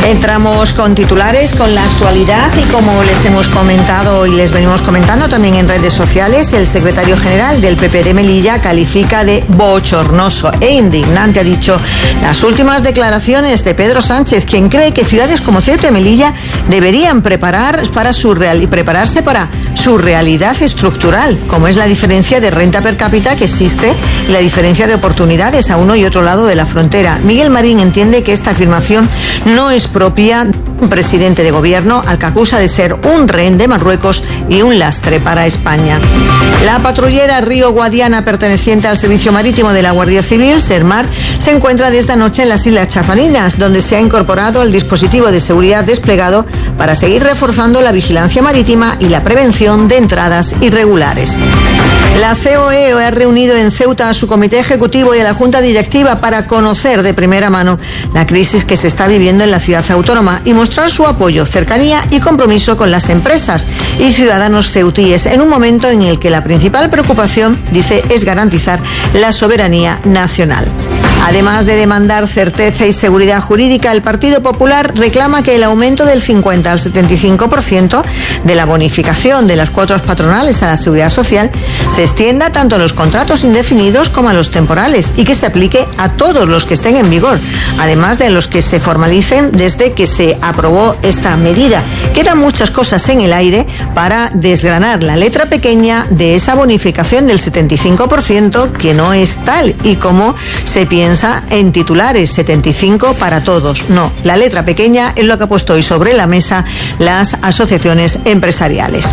Entramos con titulares, con la actualidad y como les hemos comentado y les venimos comentando también en redes sociales, el secretario general del PP de Melilla califica de bochornoso e indignante, ha dicho, las últimas declaraciones de Pedro Sánchez, quien cree que ciudades como Ceuta y Melilla deberían prepararse para su realidad estructural, como es la diferencia de renta per cápita que existe y la diferencia de oportunidades a uno y otro lado de la frontera. Miguel Marín entiende que esta afirmación no es propia de un presidente de gobierno al que acusa de ser un rehén de Marruecos y un lastre para España. La patrullera Río Guadiana, perteneciente al Servicio Marítimo de la Guardia Civil, SERMAR, se encuentra desde anoche en las Islas Chafarinas, donde se ha incorporado el dispositivo de seguridad desplegado para seguir reforzando la vigilancia marítima y la prevención de entradas irregulares. La COE ha reunido en Ceuta a su comité ejecutivo y a la junta directiva para conocer de primera mano la crisis que se está viviendo en la ciudad autónoma y mostrar su apoyo, cercanía y compromiso con las empresas y ciudadanos ceutíes en un momento en el que la principal preocupación, dice, es garantizar la soberanía nacional. Además de demandar certeza y seguridad jurídica, el Partido Popular reclama que el aumento del 50 al 75% de la bonificación de las cuotas patronales a la seguridad social se extienda tanto a los contratos indefinidos como a los temporales y que se aplique a todos los que estén en vigor, además de los que se formalicen desde que se aprobó esta medida. Quedan muchas cosas en el aire para desgranar la letra pequeña de esa bonificación del 75% que no es tal y como se piensa en titulares, 75 para todos. No, la letra pequeña es lo que ha puesto hoy sobre la mesa las asociaciones empresariales.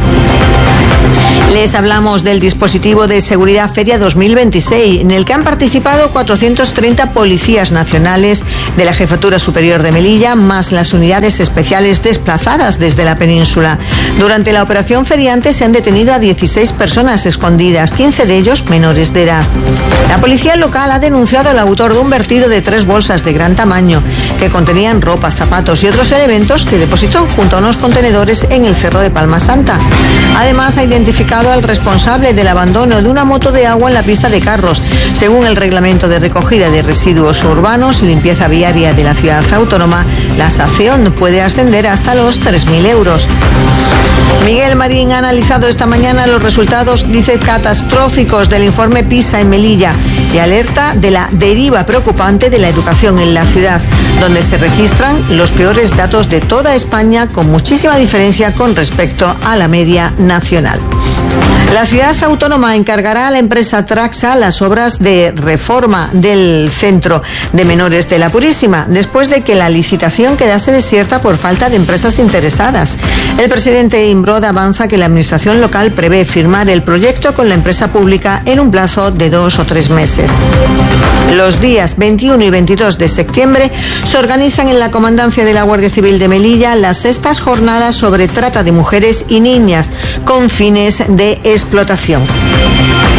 Les hablamos del dispositivo de seguridad Feria 2026, en el que han participado 430 policías nacionales de la Jefatura Superior de Melilla, más las unidades especiales desplazadas desde la península. Durante la operación feriante se han detenido a 16 personas escondidas, 15 de ellos menores de edad. La policía local ha denunciado al autor de un vertido de 3 bolsas de gran tamaño que contenían ropa, zapatos y otros elementos que depositó junto a unos contenedores en el Cerro de Palma Santa. Además, ha identificado al responsable del abandono de una moto de agua en la pista de carros. Según el reglamento de recogida de residuos urbanos y limpieza viaria de la ciudad autónoma, la sanción puede ascender hasta los 3.000 euros. Miguel Marín ha analizado esta mañana los resultados, dice, catastróficos del informe PISA en Melilla y alerta de la deriva preocupante de la educación en la ciudad, donde se registran los peores datos de toda España con muchísima diferencia con respecto a la media nacional. La ciudad autónoma encargará a la empresa Traxa las obras de reforma del centro de menores de la Purísima, después de que la licitación quedase desierta por falta de empresas interesadas. El presidente Imbrod avanza que la administración local prevé firmar el proyecto con la empresa pública en un plazo de 2 o 3 meses. Los días 21 y 22 de septiembre se organizan en la Comandancia de la Guardia Civil de Melilla las 6ª jornadas sobre trata de mujeres y niñas con fines de explotación.